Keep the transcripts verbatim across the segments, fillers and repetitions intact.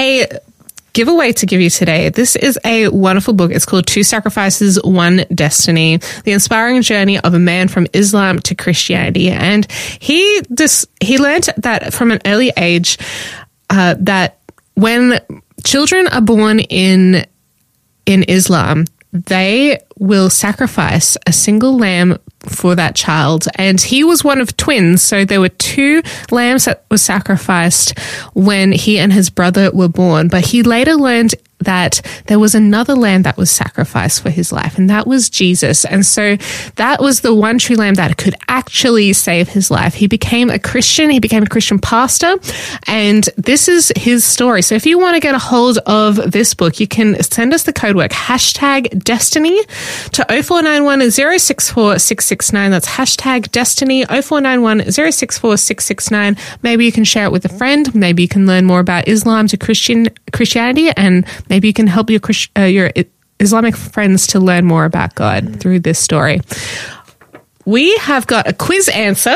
a giveaway to give you today. This is a wonderful book. It's called Two Sacrifices, One Destiny, The Inspiring Journey of a Man from Islam to Christianity. And he just, he learned that from an early age, uh, that when children are born in, in Islam, they will sacrifice a single lamb for that child. And he was one of twins, so there were two lambs that were sacrificed when he and his brother were born. But he later learned that there was another lamb that was sacrificed for his life, and that was Jesus. And so that was the one true lamb that could actually save his life. He became a Christian. He became a Christian pastor, and this is his story. So if you want to get a hold of this book, you can send us the code word hashtag Destiny to oh four nine one, oh six four, six six nine. That's hashtag Destiny, oh four nine one, oh six four, six six nine. Maybe you can share it with a friend. Maybe you can learn more about Islam to Christian Christianity, and maybe you can help your uh, your Islamic friends to learn more about God mm. through this story. We have got a quiz answer.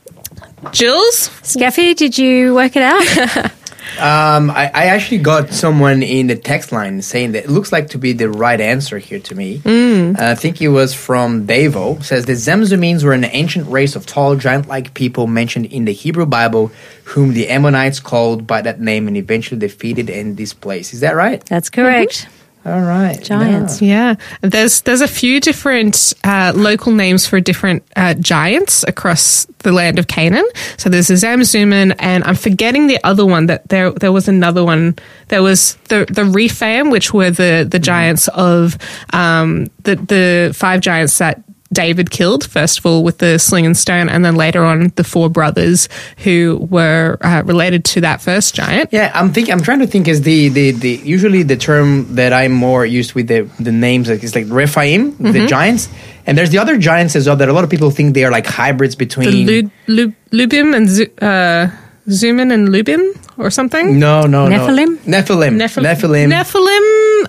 Jules? Scaffy, did you work it out? um, I, I actually got someone in the text line saying that it looks like to be the right answer here to me. Mm. Uh, I think it was from Davo. It says the Zamzumines were an ancient race of tall, giant-like people mentioned in the Hebrew Bible, whom the Ammonites called by that name and eventually defeated and displaced. Is that right? That's correct. Mm-hmm. All right. Giants. Yeah. yeah. There's there's a few different uh, local names for different uh, giants across the land of Canaan. So there's the Zamzummim, and I'm forgetting the other one. That there there was another one. There was the the Rephaim, which were the the giants of um, the the five giants that David killed, first of all, with the sling and stone, and then later on the four brothers who were uh, related to that first giant. Yeah, I'm think I'm trying to think is the, the, the usually the term that I'm more used with the, the names like is like Rephaim, mm-hmm. the giants, and there's the other giants as well that a lot of people think they are like hybrids between the Lu- Lu- Lubim and Z- uh, Zumin and Lubim or something. No, no, Nephilim? no. Nephilim. Nephilim. Nephilim. Nephilim.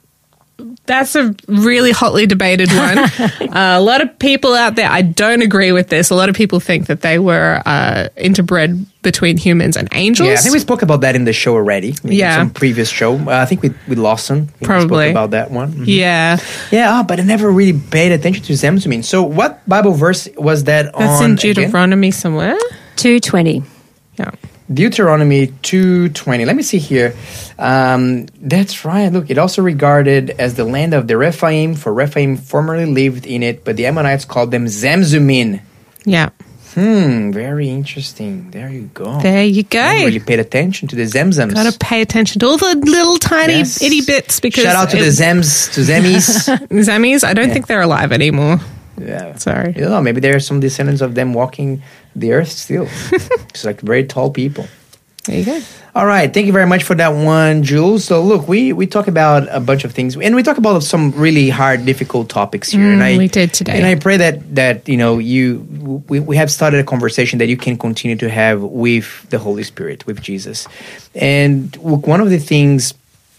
That's a really hotly debated one. uh, a lot of people out there, I don't agree with this. A lot of people think that they were uh, interbred between humans and angels. Yeah, I think we spoke about that in the show already. In yeah. some previous show. Uh, I think with, with Lawson. We Probably. spoke about that one. Mm-hmm. Yeah. Yeah, oh, but I never really paid attention to Zamzummim. So what Bible verse was that That's on? That's in Deuteronomy again? somewhere. two twenty. Yeah. Deuteronomy two twenty. Let me see here. Um, that's right. Look, it also regarded as the land of the Rephaim, for Rephaim formerly lived in it, but the Ammonites called them Zamzummim. Yeah. Hmm, very interesting. There you go. There you go. I really paid attention to the Zemzems. Got to pay attention to all the little tiny yes. itty bits. Because shout out to it, the Zems, to Zemis. Zemis? I don't yeah. think they're alive anymore. Yeah. Sorry. You know, maybe there are some descendants of them walking the earth still. It's like very tall people. There you go. All right. Thank you very much for that one, Jules. So, look, we, we talk about a bunch of things, and we talk about some really hard, difficult topics here. Mm, and I, we did today. And I pray that, that you know, you we, we have started a conversation that you can continue to have with the Holy Spirit, with Jesus. And look, one of the things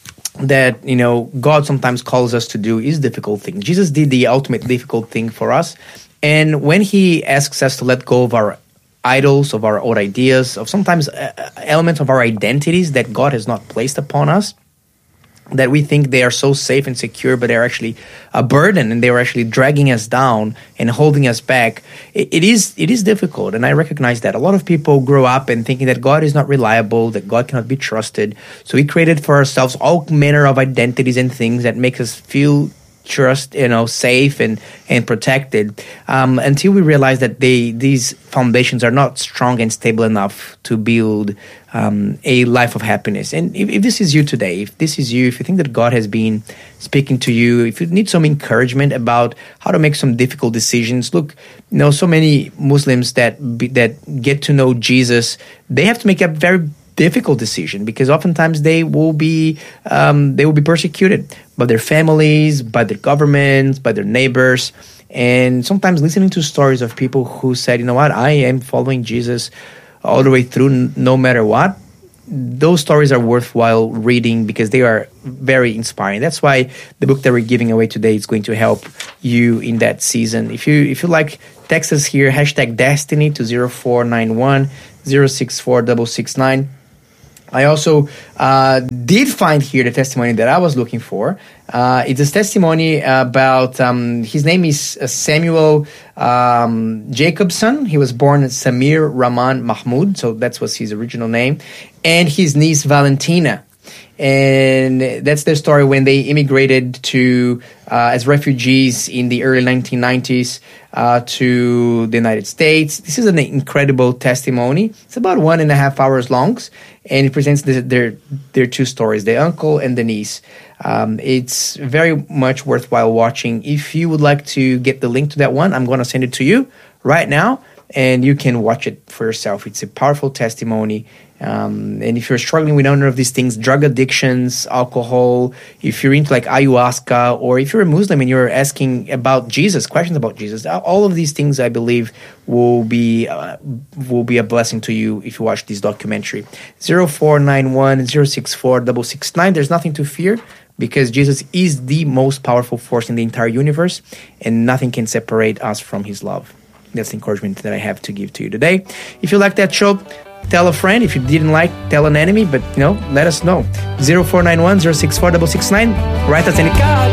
that, you know, God sometimes calls us to do is difficult things. Jesus did the ultimate difficult thing for us. And when he asks us to let go of our idols, of our old ideas, of sometimes uh, elements of our identities that God has not placed upon us, that we think they are so safe and secure, but they're actually a burden and they're actually dragging us down and holding us back. It, it is it is difficult, and I recognize that. A lot of people grow up and thinking that God is not reliable, that God cannot be trusted. So we created for ourselves all manner of identities and things that make us feel trust, you know, safe and and protected, um, until we realize that they these foundations are not strong and stable enough to build um, a life of happiness. And if, if this is you today, if this is you, if you think that God has been speaking to you, if you need some encouragement about how to make some difficult decisions, look, you know, so many Muslims that be, that get to know Jesus, they have to make a very difficult decision, because oftentimes they will be um, they will be persecuted by their families, by their governments, by their neighbors, and sometimes listening to stories of people who said, you know what, I am following Jesus all the way through, no matter what. Those stories are worthwhile reading because they are very inspiring. That's why the book that we're giving away today is going to help you in that season. If you if you like, text us here, hashtag Destiny to zero four nine one, zero six four six six nine. I also uh, did find here the testimony that I was looking for. Uh, it's a testimony about, um, his name is Samuel um, Jacobson. He was born as Samir Rahman Mahmoud, so that was his original name, and his niece Valentina. And that's their story when they immigrated to uh, as refugees in the early nineteen nineties uh, to the United States. This is an incredible testimony. It's about one and a half hours long, and it presents the, their their two stories, the uncle and the niece. Um, it's very much worthwhile watching. If you would like to get the link to that one, I'm going to send it to you right now, and you can watch it for yourself. It's a powerful testimony. Um, and if you're struggling with any of these things, drug addictions, alcohol, if you're into like ayahuasca, or if you're a Muslim and you're asking about Jesus, questions about Jesus, all of these things I believe will be uh, will be a blessing to you if you watch this documentary. zero four nine one, zero six four, six six nine. There's nothing to fear, because Jesus is the most powerful force in the entire universe, and nothing can separate us from his love. That's the encouragement that I have to give to you today. If you like that show, tell a friend. If you didn't like, tell an enemy. But, you know, let us know. zero four nine one, zero six four, six six nine. Write us any...